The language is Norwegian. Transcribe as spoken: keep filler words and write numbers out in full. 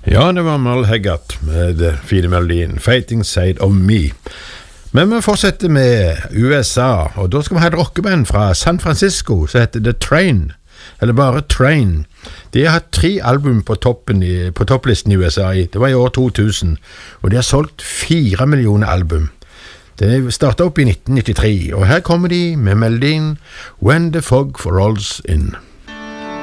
Ja, det var Merle Haggard med den fine melodien Fighting Side of Me. Men vi fortsetter med U S A, og da skal vi ha et rockeband fra San Francisco som heter The Train, eller bare Train. De har hatt tre album på, toppen i, på topplisten i U S A, det var i år to tusen, og de har solgt fire millioner album. Det startet opp i nitten nittitre, og her kommer de med melodien When the Fog Rolls In.